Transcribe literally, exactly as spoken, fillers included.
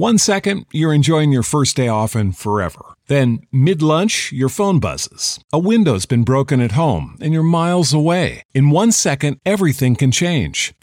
One second, you're enjoying your first day off and forever. Then, mid-lunch, your phone buzzes. A window's been broken at home and you're miles away. In one second, everything can change.